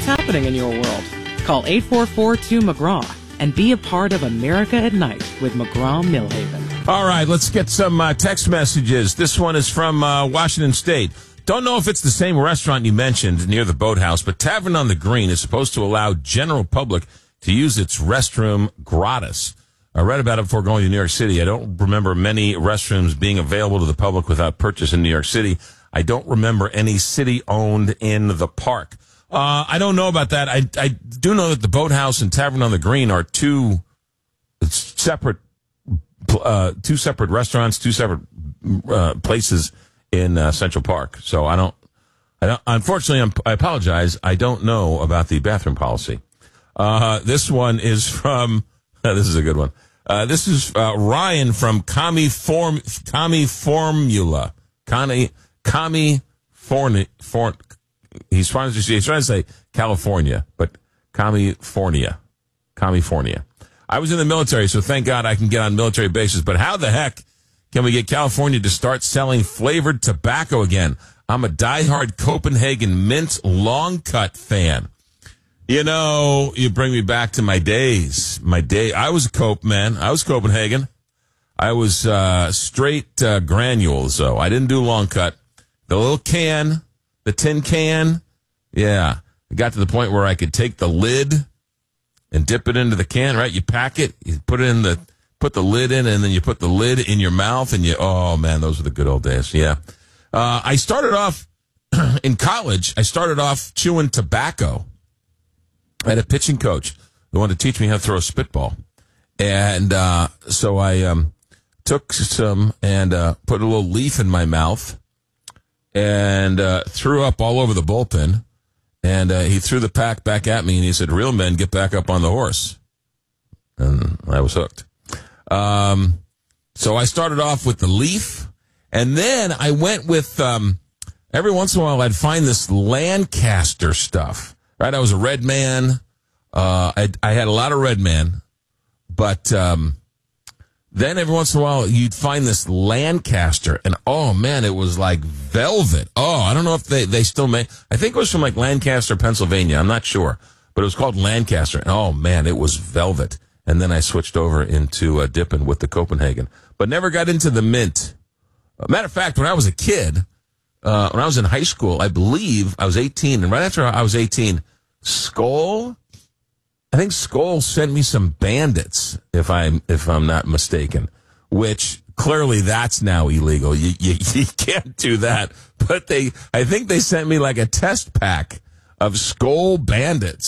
what's happening in your world. Call 844-2-McGraw and be a part of America at Night with McGraw-Millhaven. All right, let's get some text messages. This one is from Washington State. Don't know if it's the same restaurant you mentioned near the boathouse, but Tavern on the Green is supposed to allow general public to use its restroom gratis. I read about it before going to New York City. I don't remember many restrooms being available to the public without purchase in New York City. I don't remember any city-owned in the park. I don't know about that. I do know that the Boathouse and Tavern on the Green are two separate restaurants, two separate places in Central Park. So I don't. Unfortunately, I apologize. I don't know about the bathroom policy. This one is from. This is a good one. This is Ryan from Kami Formula. He's trying to say California, but California. I was in the military, so thank God I can get on military bases. But how the heck can we get California to start selling flavored tobacco again? I'm a diehard Copenhagen mint long cut fan. You know, you bring me back to my days. I was a Cope man. I was Copenhagen. I was straight granules, though. I didn't do long cut. The little can, the tin can, yeah. I got to the point where I could take the lid and dip it into the can, right? You pack it, you put the lid in, and then you put the lid in your mouth, and oh man, those were the good old days, yeah. I started off, in college, chewing tobacco. I had a pitching coach who wanted to teach me how to throw a spitball. And so I took some and put a little leaf in my mouth and threw up all over the bullpen. And he threw the pack back at me, and he said, "Real men get back up on the horse." And I was hooked. So I started off with the leaf, and then I went with, every once in a while I'd find this Lancaster stuff. Right, I was a Red Man. I had a lot of Red Man, but then every once in a while you'd find this Lancaster, and oh man, it was like velvet. Oh, I don't know if they still make. I think it was from like Lancaster, Pennsylvania. I'm not sure, but it was called Lancaster, and oh man, it was velvet. And then I switched over into dipping with the Copenhagen, but never got into the mint. Matter of fact, when I was a kid. When I was in high school, I believe I was 18, and right after I was 18, Skoal sent me some Bandits, if I'm not mistaken, which clearly that's now illegal. You can't do that. But I think they sent me like a test pack of Skoal Bandits.